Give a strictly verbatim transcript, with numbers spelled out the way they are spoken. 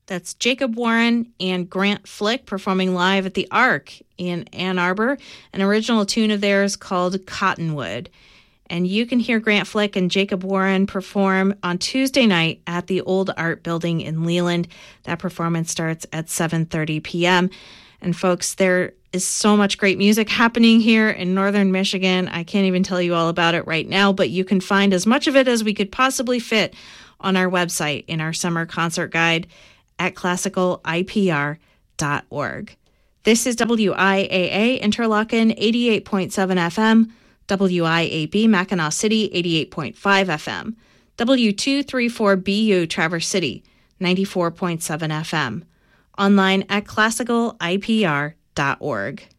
That's Jacob Warren and Grant Flick performing live at the Arc in Ann Arbor, an original tune of theirs called Cottonwood. And you can hear Grant Flick and Jacob Warren perform on Tuesday night at the Old Art Building in Leland. That performance starts at seven thirty p.m. And folks, there is so much great music happening here in Northern Michigan. I can't even tell you all about it right now, but you can find as much of it as we could possibly fit on our website in our summer concert guide at classical I P R dot org. This is W I A A Interlochen eighty-eight point seven F M, W I A B Mackinac City eighty-eight point five F M, W two thirty-four B U Traverse City ninety-four point seven F M, online at classical I P R dot org.